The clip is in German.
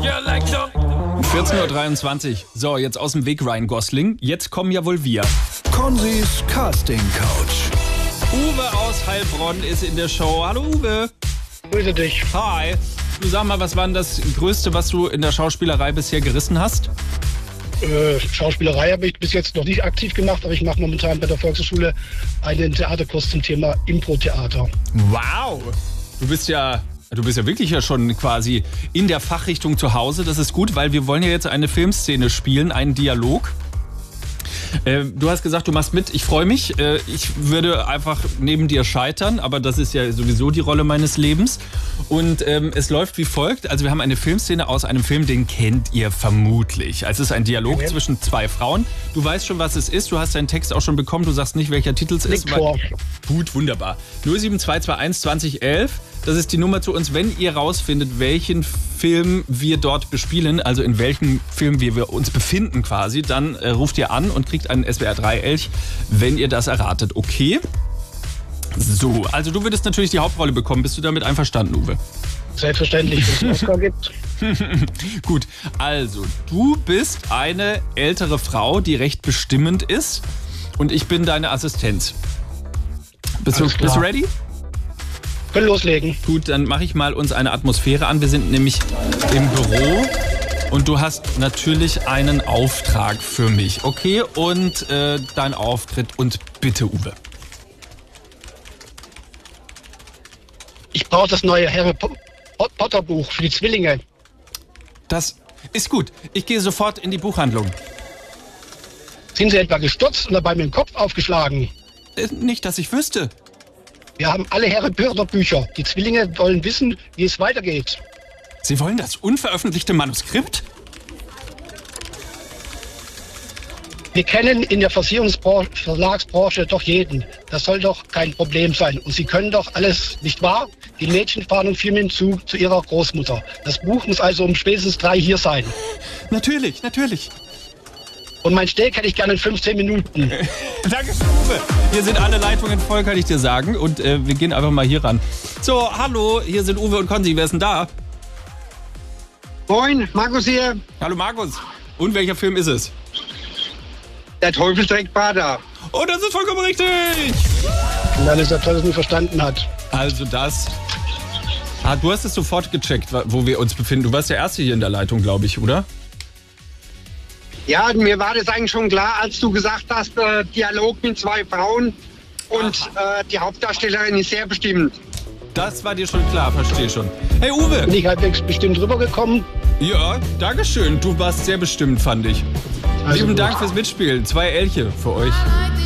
14:23 Uhr. So, jetzt aus dem Weg Ryan Gosling. Jetzt kommen ja wohl wir. Konzis Casting Couch. Uwe aus Heilbronn ist in der Show. Hallo Uwe. Grüße dich. Hi. Du sag mal, was war denn das Größte, was du in der Schauspielerei bisher gerissen hast? Schauspielerei habe ich bis jetzt noch nicht aktiv gemacht, aber ich mache momentan bei der Volkshochschule einen Theaterkurs zum Thema Impro-Theater. Wow. Du bist ja wirklich ja schon quasi in der Fachrichtung zu Hause. Das ist gut, weil wir wollen ja jetzt eine Filmszene spielen, einen Dialog. Du hast gesagt, du machst mit. Ich freue mich. Ich würde einfach neben dir scheitern, aber das ist ja sowieso die Rolle meines Lebens. Und es läuft wie folgt. Also wir haben eine Filmszene aus einem Film, den kennt ihr vermutlich. Also es ist ein Dialog zwischen zwei Frauen. Du weißt schon, was es ist. Du hast deinen Text auch schon bekommen. Du sagst nicht, welcher Titel es ist. Liegt vor. Gut, wunderbar. 07221 2011. Das ist die Nummer zu uns, wenn ihr rausfindet, welchen Film wir dort bespielen, also in welchem Film wir uns befinden quasi, dann ruft ihr an und kriegt einen SWR 3 Elch, wenn ihr das erratet. Okay? So, also du würdest natürlich die Hauptrolle bekommen. Bist du damit einverstanden, Uwe? Selbstverständlich, wenn es einen Oscar gibt. Gut, also du bist eine ältere Frau, die recht bestimmend ist und ich bin deine Assistenz. Bist du ready? Können loslegen. Gut, dann mache ich mal uns eine Atmosphäre an. Wir sind nämlich im Büro und du hast natürlich einen Auftrag für mich. Okay, und dein Auftritt und bitte, Uwe. Ich brauche das neue Harry Potter Buch für die Zwillinge. Das ist gut. Ich gehe sofort in die Buchhandlung. Sind Sie etwa gestürzt und dabei mit dem Kopf aufgeschlagen? Nicht, dass ich wüsste. Wir haben alle Harry Potter Bücher. Die Zwillinge wollen wissen, wie es weitergeht. Sie wollen das unveröffentlichte Manuskript? Wir kennen in der Verlagsbranche doch jeden. Das soll doch kein Problem sein. Und Sie können doch alles, nicht wahr? Die Mädchen fahren um 4 Minuten zu ihrer Großmutter. Das Buch muss also um spätestens 3 hier sein. Natürlich, natürlich. Und mein Steak hätte ich gerne in 15 Minuten. Danke, Uwe. Hier sind alle Leitungen voll, kann ich dir sagen. Und wir gehen einfach mal hier ran. So, hallo, hier sind Uwe und Konzi. Wer ist denn da? Moin, Markus hier. Hallo, Markus. Und welcher Film ist es? Der Teufel trägt Prada. Oh, das ist vollkommen richtig. Und dann ist er toll, dass er nicht verstanden hat. Also das... du hast es sofort gecheckt, wo wir uns befinden. Du warst der Erste hier in der Leitung, glaube ich, oder? Ja, mir war das eigentlich schon klar, als du gesagt hast, Dialog mit 2 Frauen und die Hauptdarstellerin ist sehr bestimmt. Das war dir schon klar, verstehe schon. Hey Uwe! Bin ich halbwegs bestimmt rübergekommen? Ja, dankeschön. Du warst sehr bestimmt, fand ich. Also Lieben gut. Dank fürs Mitspielen. 2 Elche für euch.